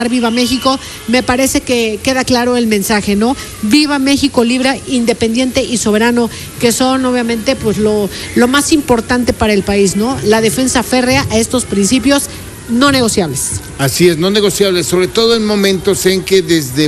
Viva México, me parece que queda claro el mensaje, ¿no? Viva México libre, independiente y soberano, que son obviamente pues lo más importante para el país, ¿no? La defensa férrea a estos principios no negociables. Así es, no negociables, sobre todo en momentos en que desde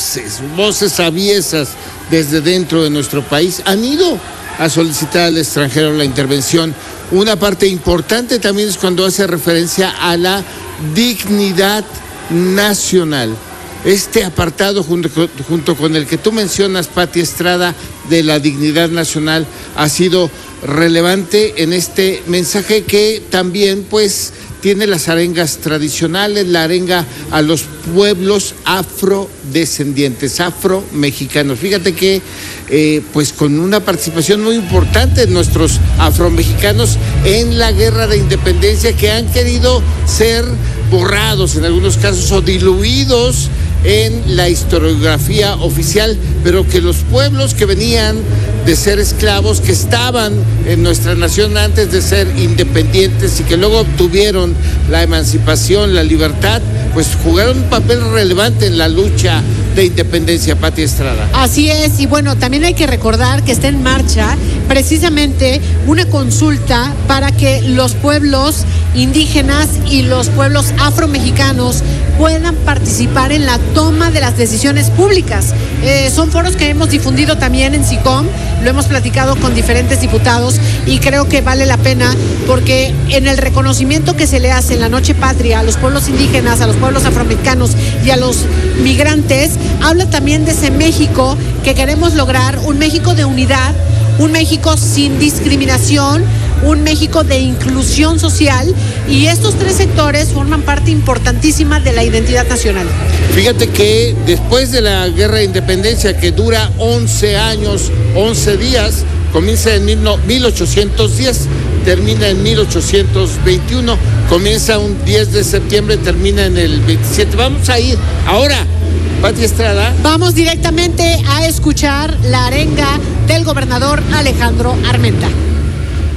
voces aviesas desde dentro de nuestro país han ido a solicitar al extranjero la intervención. Una parte importante también es cuando hace referencia a la dignidad nacional. Este apartado junto con el que tú mencionas, Pati Estrada, de la dignidad nacional, ha sido relevante en este mensaje que también pues tiene las arengas tradicionales, la arenga a los pueblos afrodescendientes, afromexicanos. Fíjate que pues con una participación muy importante de nuestros afromexicanos en la guerra de independencia, que han querido ser borrados en algunos casos o diluidos en la historiografía oficial, pero que los pueblos que venían de ser esclavos, que estaban en nuestra nación antes de ser independientes y que luego obtuvieron la emancipación, la libertad, pues jugaron un papel relevante en la lucha de independencia, Pati Estrada. Así es, y bueno, también hay que recordar que está en marcha precisamente una consulta para que los pueblos indígenas y los pueblos afromexicanos puedan participar en la toma de las decisiones públicas. Son foros que hemos difundido también en SICOM, lo hemos platicado con diferentes diputados y creo que vale la pena porque en el reconocimiento que se le hace en la Noche Patria a los pueblos indígenas, a los pueblos afromexicanos y a los migrantes, habla también de ese México que queremos lograr, un México de unidad, un México sin discriminación, un México de inclusión social, y estos tres sectores forman parte importantísima de la identidad nacional. Fíjate que después de la guerra de independencia, que dura 11 años, 11 días, comienza en 1810, termina en 1821, comienza un 10 de septiembre, termina en el 27. Vamos a ir ahora, Pati Estrada. Vamos directamente a escuchar la arenga del gobernador Alejandro Armenta.